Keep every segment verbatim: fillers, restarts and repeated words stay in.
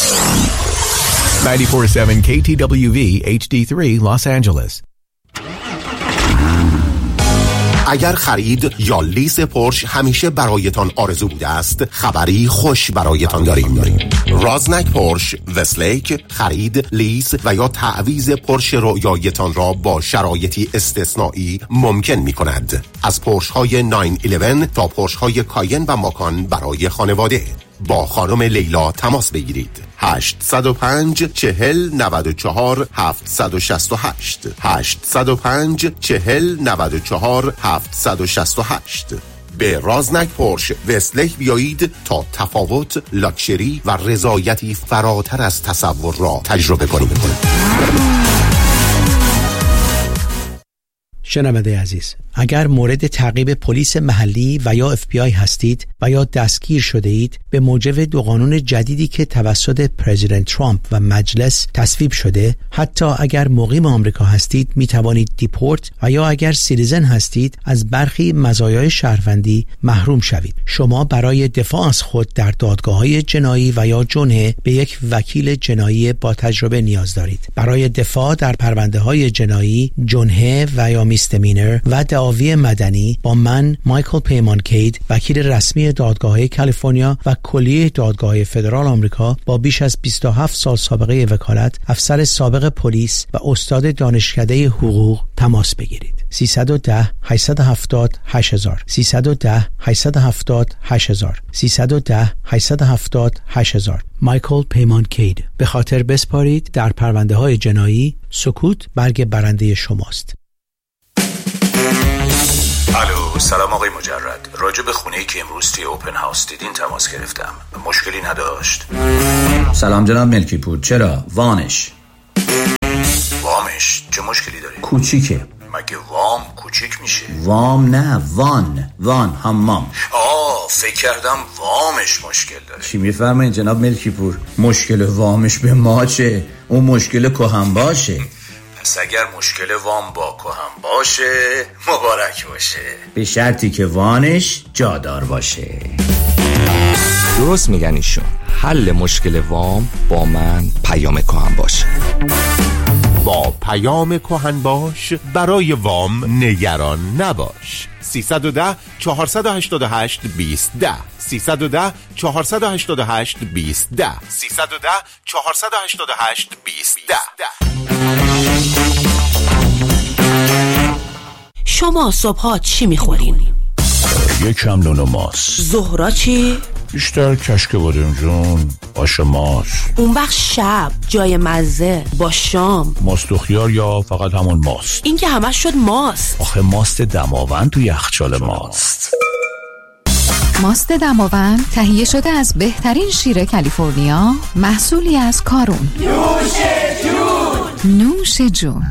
ninety-four point seven K T W V H D three Los Angeles. اگر خرید یا لیز پورش همیشه برایتان آرزو بوده است، خبری خوش برایتان داریم. رازنک پورش وستلیک خرید، لیز و یا تعویض پورش رویایتان را با شرایطی استثنایی ممکن می کند. از پورش های نه یازده تا پورش های کاین و ماکان برای خانواده. با خانم لیلا تماس بگیرید. هشت صفر پنج چهل نود و چهار هفتصد و شصت و هشت هشت صفر پنج چهل نود و چهار هفتصد و شصت و هشت. به رازنک پورش وستلیک بیایید تا تفاوت، لاکچری و رضایتی فراتر از تصور را تجربه کنید. شنونده عزیز، اگر مورد تعقیب پلیس محلی و یا اف بی آی هستید و یا دستگیر شده اید به موجب دو قانون جدیدی که توسط پرزیدنت ترامپ و مجلس تصویب شده، حتی اگر مقیم آمریکا هستید می توانید دیپورت و یا اگر سیتیزن هستید از برخی مزایای شهروندی محروم شوید. شما برای دفاع از خود در دادگاه‌های جنایی و یا جنحه به یک وکیل جنایی با تجربه نیاز دارید. برای دفاع در پرونده‌های جنایی، جنحه و یا میستمینر و دعاوی مدنی با من مایکل پیمانکید، وکیل رسمی دادگاه‌های کالیفرنیا و کلیه دادگاه‌های فدرال آمریکا با بیش از بیست و هفت سال سابقه وکالت، افسر سابق پلیس و استاد دانشکده حقوق تماس بگیرید. سیصد و ده هشتصد و هفتاد هشت هزار سیصد و ده هشتصد و هفتاد هشت هزار سیصد و ده هشتصد و هفتاد هشت هزار. مایکل پیمانکید. به خاطر بسپارید در پرونده‌های جنایی، سکوت برگ برنده شماست. الو، سلام آقای مجرد. راجع به خونه‌ای که امروز توی اوپن هاوس دیدین تماس گرفتم. مشکلی نداشت؟ سلام جناب ملکی پور. چرا؟ وانش وامش چه مشکلی داره؟ کوچیکه. مگه وام کوچیک میشه؟ وام نه، وان وان حمام. آه، فکر کردم وامش مشکل داره. چی میفرمایید جناب ملکی پور؟ مشکل وامش به ما چه؟ اون مشکل کهن باشه. پس اگر مشکل وام با کهن باشه مبارک باشه، به شرطی که وانش جادار باشه. درست میگن ایشون. حل مشکل وام با من پیام کهن باش. با پیام کهن باش برای وام نگران نباش. سیصد و ده چهارصد و هشتاد و هشت بیست ده سیصد و ده چهارصد و هشتاد و هشت بیست ده سیصد و ده چهارصد و هشتاد و هشت بیست ده. شما صبحات چی میخورین؟ یکم نون و ماست. ظهرا چی؟ بیشتر کشک بادم جون، آش ماست. اون وقت شب جای مزه با شام ماست و خیار یا فقط همون ماست؟ این که همش شد ماست. آخه ماست دماوند تو یخچال ماست. ماست دماوند تهیه شده از بهترین شیر کالیفرنیا، محصولی از کارون. نوش جون. نوش جون.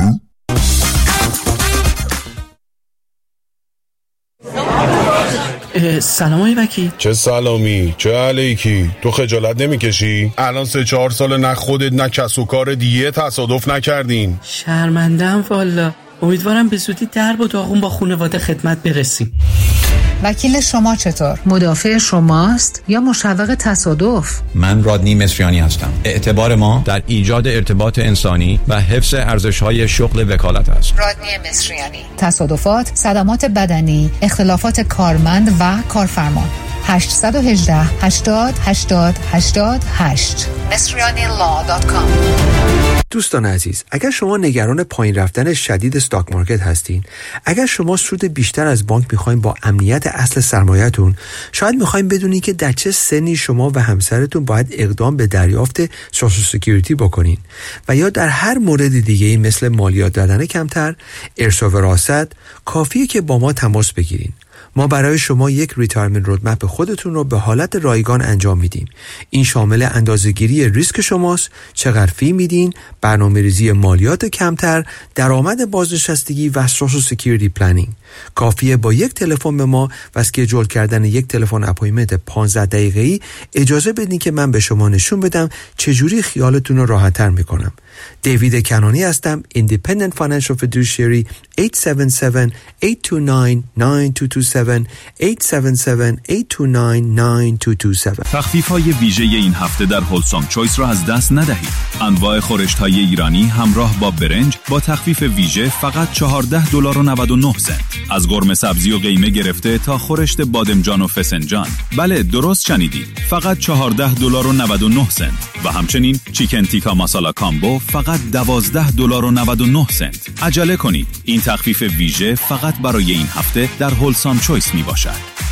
سلام آقای وکیل. چه سلامی، چه علیکی؟ تو خجالت نمیکشی؟ الان سه چهار سال نه خودت نه کس و کار دیگه تصادف نکردین. شرمنده‌ام والا. امیدوارم به زودی درب و داغون با خانواده خدمت برسیم. وکیل شما چطور؟ مدافع شماست یا مشوق تصادف؟ من رادنی مصریانی هستم. اعتبار ما در ایجاد ارتباط انسانی و حفظ ارزش‌های شغل وکالت است. رادنی مصریانی. تصادفات، صدمات بدنی، اختلافات کارمند و کارفرما. هشت یک هشت هشتاد هشتاد هشتاد هشت مصریانی لا دات کام. دوستان عزیز، اگر شما نگران پایین رفتن شدید استاک مارکت هستین، اگر شما سود بیشتر از بانک میخواین با امنیت اصل سرمایه‌تون، شاید میخواین بدونین که در چه سنی شما و همسرتون باید اقدام به دریافت سوشال سکیوریتی بکنین و یا در هر مورد دیگه‌ای مثل مالیات دادن کمتر، ارث و وراثت، کافیه که با ما تماس بگیرین. ما برای شما یک ریتایرمنت رودمپ خودتون رو به حالت رایگان انجام میدیم. این شامل اندازه‌گیری ریسک شماست، چقدر فی میدین، برنامه‌ریزی مالیات کمتر، درآمد بازنشستگی و سوشال سکیوریتی پلنینگ. کافیه با یک تلفن به ما و اسکیجول کردن یک تلفن اپایمنت پانزده دقیقه‌ای اجازه بدین که من به شما نشون بدم چجوری خیالتون رو راحت‌تر میکنم. دیوید کنانی هستم، Independent Financial Fiduciary. هشت هفت هفت هشت دو نه نه دو دو هفت هفت هشت هفت هفت، هشت دو نه، نه دو دو هفت. تخفیف‌های ویژه این هفته در هولسام چویس را از دست ندهید. انواع خورشت‌های ایرانی همراه با برنج با تخفیف ویژه فقط چهارده دلار و نود و نه سنت. از قرمه سبزی و قیمه گرفته تا خورشت بادمجان و فسنجان. بله درست شنیدید. فقط چهارده دلار و نود و نه سنت. و همچنین چیکن تیکا ماسالا کامبو فقط دوازده دلار و نود و نه سنت. عجله کنید. این تخفیف ویژه فقط برای این هفته در هولسام چویس می باشد.